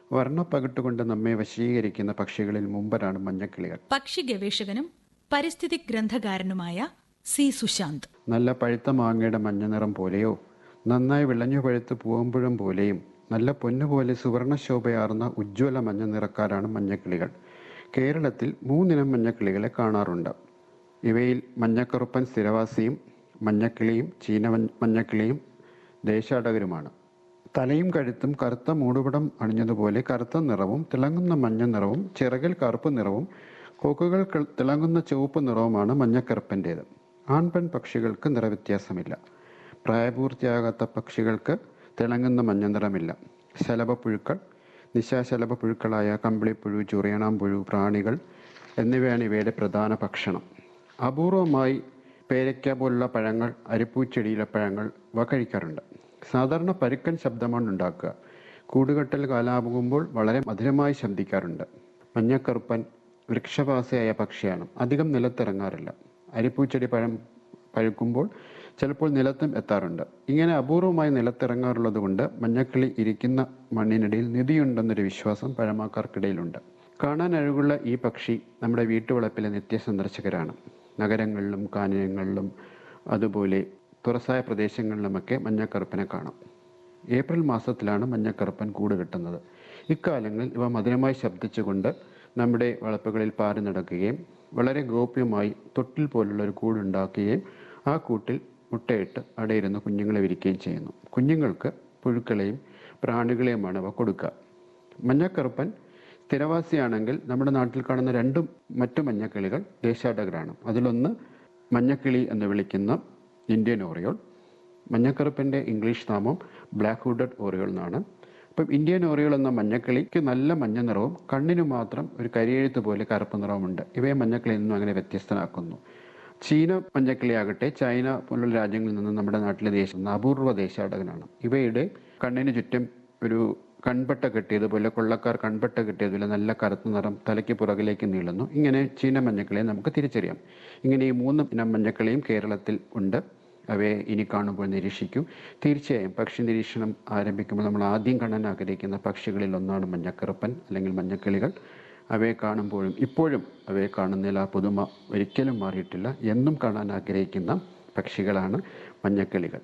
വർണ്ണപ്പകിട്ടുകൊണ്ട് നമ്മെ വശീകരിക്കുന്ന പക്ഷികളിൽ മുമ്പനാണ് മഞ്ഞക്കിളികൾ. പക്ഷി ഗവേഷകനും പരിസ്ഥിതി ഗ്രന്ഥകാരനുമായ സി സുശാന്ത്. നല്ല പഴുത്ത മാങ്ങയുടെ മഞ്ഞ നിറം പോലെയോ നന്നായി വിളഞ്ഞു പഴുത്ത് പൂവമ്പഴം പോലെയും നല്ല പൊന്നുപോലെ സുവർണശോഭയാർന്ന ഉജ്ജ്വല മഞ്ഞ നിറക്കാരാണ് മഞ്ഞക്കിളികൾ. കേരളത്തിൽ 3 ഇനം മഞ്ഞക്കിളികളെ കാണാറുണ്ട്. ഇവയിൽ മഞ്ഞക്കറുപ്പൻ സ്ഥിരവാസിയും മഞ്ഞക്കിളിയും ചീന മഞ്ഞക്കിളിയും ദേശാടകരുമാണ്. തലയും കഴുത്തും കറുത്ത മൂടുപടം അണിഞ്ഞതുപോലെ കറുത്ത നിറവും തിളങ്ങുന്ന മഞ്ഞ നിറവും ചിറകിൽ കറുപ്പ് നിറവും കൊക്കുകൾ തിളങ്ങുന്ന ചുവപ്പ് നിറവുമാണ് മഞ്ഞക്കറുപ്പൻ്റേത്. ആൺപെൺ പക്ഷികൾക്ക് നിറവ്യത്യാസമില്ല. പ്രായപൂർത്തിയാകാത്ത പക്ഷികൾക്ക് തിളങ്ങുന്ന മഞ്ഞ നിറമില്ല. ശലഭപ്പുഴുക്കൾ, നിശാശലഭപ്പുഴുക്കളായ കമ്പിളിപ്പുഴു, ചുറിയണാമ്പുഴു, പ്രാണികൾ എന്നിവയാണ് ഇവയുടെ പ്രധാന ഭക്ഷണം. അപൂർവമായി പേരയ്ക്ക പോലുള്ള പഴങ്ങൾ, അരിപ്പൂച്ചെടിയിലെ പഴങ്ങൾ ഇവ കഴിക്കാറുണ്ട്. സാധാരണ പരുക്കൻ ശബ്ദമാണ് ഉണ്ടാക്കുക. കൂടുകെട്ടൽ കാലാകുമ്പോൾ വളരെ മധുരമായി ശബ്ദിക്കാറുണ്ട്. മഞ്ഞക്കറുപ്പൻ വൃക്ഷവാസിയായ പക്ഷിയാണ്. അധികം നിലത്തിറങ്ങാറില്ല. അരിപ്പൂച്ചെടി പഴം പഴുക്കുമ്പോൾ ചിലപ്പോൾ നിലത്തും എത്താറുണ്ട്. ഇങ്ങനെ അപൂർവമായി നിലത്തിറങ്ങാറുള്ളത് കൊണ്ട് മഞ്ഞക്കിളി ഇരിക്കുന്ന മണ്ണിനിടയിൽ നിധിയുണ്ടെന്നൊരു വിശ്വാസം പഴമക്കാർക്കിടയിലുണ്ട്. കാണാൻ അഴകുള്ള ഈ പക്ഷി നമ്മുടെ വീട്ടുവളപ്പിലെ നിത്യസന്ദർശകരാണ്. നഗരങ്ങളിലും കാനനങ്ങളിലും അതുപോലെ തുറസായ പ്രദേശങ്ങളിലുമൊക്കെ മഞ്ഞക്കറുപ്പനെ കാണാം. ഏപ്രിൽ മാസത്തിലാണ് മഞ്ഞക്കറുപ്പൻ കൂട് കെട്ടുന്നത്. ഇക്കാലങ്ങളിൽ ഇവ മധുരമായി ശബ്ദിച്ചുകൊണ്ട് നമ്മുടെ വളപ്പുകളിൽ പാറി നടക്കുകയും വളരെ ഗോപ്യമായി തൊട്ടിൽ പോലുള്ള ഒരു കൂടുണ്ടാക്കുകയും ആ കൂട്ടിൽ മുട്ടയിട്ട് അടയിരുന്ന് കുഞ്ഞുങ്ങളെ വിരിക്കുകയും ചെയ്യുന്നു. കുഞ്ഞുങ്ങൾക്ക് പുഴുക്കളെയും പ്രാണികളെയുമാണ് അവ കൊടുക്കുക. മഞ്ഞക്കറുപ്പൻ സ്ഥിരവാസിയാണെങ്കിൽ നമ്മുടെ നാട്ടിൽ കാണുന്ന 2 മറ്റു മഞ്ഞക്കിളികൾ ദേശാടകരാണ്. അതിലൊന്ന് മഞ്ഞക്കിളി എന്ന് വിളിക്കുന്ന ഇന്ത്യൻ ഓറിയോൾ. മഞ്ഞക്കറുപ്പൻ്റെ ഇംഗ്ലീഷ് നാമം ബ്ലാക്ക് ഹുഡഡ് ഓറിയോൾ എന്നാണ്. അപ്പം ഇന്ത്യൻ ഓറിയോൾ എന്ന മഞ്ഞക്കിളിക്ക് നല്ല മഞ്ഞ നിറവും കണ്ണിന് മാത്രം ഒരു കരിയെഴുത്ത് പോലെ കറുപ്പ് നിറവുമുണ്ട്. ഇവയെ മഞ്ഞക്കിളിയിൽ നിന്നും അങ്ങനെ വ്യത്യസ്തനാക്കുന്നു. ചീന മഞ്ഞക്കിളിയാകട്ടെ ചൈന പോലുള്ള രാജ്യങ്ങളിൽ നിന്ന് നമ്മുടെ നാട്ടിലെ അപൂർവ ദേശാടകനാണ്. ഇവയുടെ കണ്ണിന് ചുറ്റും ഒരു കൺപട്ട കെട്ടിയതുപോലെ, കൊള്ളക്കാർ കൺപട്ട കെട്ടിയതുപോലെ നല്ല കറുത്ത നിറം തലയ്ക്ക് പുറകിലേക്ക് നീളുന്നു. ഇങ്ങനെ ചീന മഞ്ഞക്കിളിയെ നമുക്ക് തിരിച്ചറിയാം. ഇങ്ങനെ ഈ 3 ഇനം മഞ്ഞക്കിളിയും കേരളത്തിൽ ഉണ്ട്. അവയെ ഇനി കാണുമ്പോൾ നിരീക്ഷിക്കും. തീർച്ചയായും പക്ഷി നിരീക്ഷണം ആരംഭിക്കുമ്പോൾ നമ്മൾ ആദ്യം കാണാൻ ആഗ്രഹിക്കുന്ന പക്ഷികളിൽ ഒന്നാണ് മഞ്ഞക്കറുപ്പൻ അല്ലെങ്കിൽ മഞ്ഞക്കിളികൾ. അവയെ കാണുമ്പോഴും ഇപ്പോഴും അവയെ കാണുന്നതിൽ ആ പുതുമ ഒരിക്കലും മാറിയിട്ടില്ല. എന്നും കാണാൻ ആഗ്രഹിക്കുന്ന പക്ഷികളാണ് മഞ്ഞക്കിളികൾ.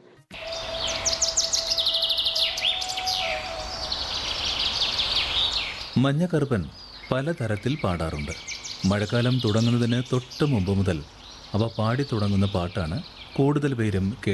മഞ്ഞക്കറുപ്പൻ പലതരത്തിൽ പാടാറുണ്ട്. മഴക്കാലം തുടങ്ങുന്നതിന് തൊട്ട് മുമ്പ് മുതൽ അവ പാടി തുടങ്ങുന്ന പാട്ടാണ് കൂടുതൽ പേരും